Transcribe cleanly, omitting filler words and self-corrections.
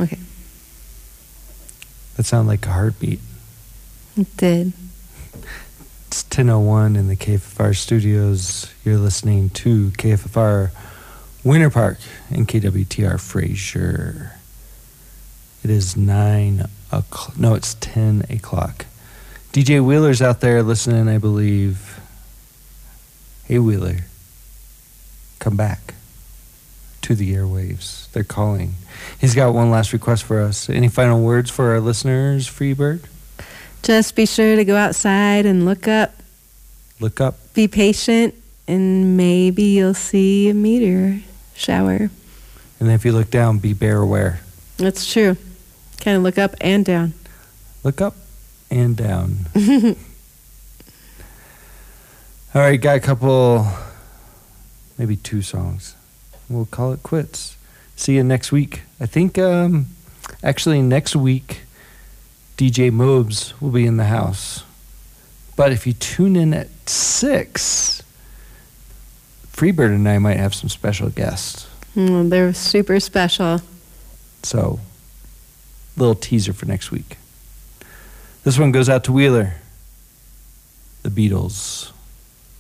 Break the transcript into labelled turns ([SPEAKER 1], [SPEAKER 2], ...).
[SPEAKER 1] Okay.
[SPEAKER 2] That sounded like a heartbeat.
[SPEAKER 1] It did.
[SPEAKER 2] It's 10:01 in the KFFR studios. You're listening to KFFR Winter Park and KWTR Fraser. It is 9 o'clock. No, it's 10 o'clock. DJ Wheeler's out there listening, I believe. Hey, Wheeler. Come back to the airwaves. They're calling. He's got one last request for us. Any final words for our listeners, Freebird?
[SPEAKER 1] Just be sure to go outside and look up.
[SPEAKER 2] Look up.
[SPEAKER 1] Be patient, and maybe you'll see a meteor shower.
[SPEAKER 2] And if you look down, be bear aware.
[SPEAKER 1] That's true. Kind of look up and down.
[SPEAKER 2] Look up and down. All right, got a couple, maybe 2 songs. We'll call it quits. See you next week. I think, actually, next week, DJ Mobes will be in the house. But if you tune in at 6, Freebird and I might have some special guests.
[SPEAKER 1] They're super special.
[SPEAKER 2] So, little teaser for next week. This one goes out to Wheeler. The Beatles.